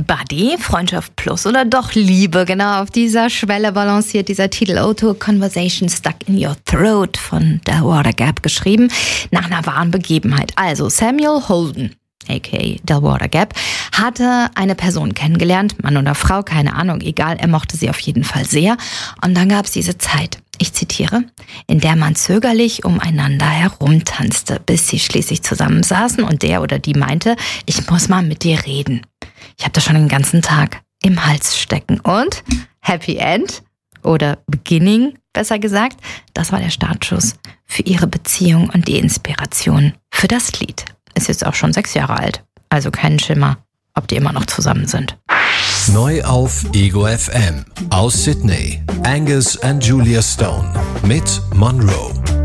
Buddy, Freundschaft plus oder doch Liebe? Genau auf dieser Schwelle balanciert dieser Titel O2 Conversation Stuck in Your Throat von Delwater Gap, geschrieben nach einer wahren Begebenheit. Also Samuel Holden, a.k.a. Delwater Gap, hatte eine Person kennengelernt, Mann oder Frau, keine Ahnung, egal, er mochte sie auf jeden Fall sehr. Und dann gab es diese Zeit, ich zitiere, in der man zögerlich umeinander herumtanzte, bis sie schließlich zusammensaßen und der oder die meinte, ich muss mal mit dir reden. Ich habe das schon den ganzen Tag im Hals stecken. Und Happy End oder Beginning, besser gesagt, das war der Startschuss für ihre Beziehung und die Inspiration für das Lied. Ist jetzt auch schon 6 Jahre alt, also keinen Schimmer, ob die immer noch zusammen sind. Neu auf Ego FM aus Sydney, Angus and Julia Stone mit Monroe.